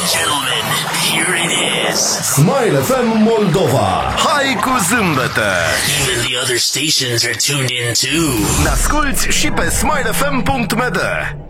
and gentlemen, here it is. Smile FM Moldova. Hai cu zâmbete! Even the other stations are tuned in too. Ne asculti și pe smilefm.md.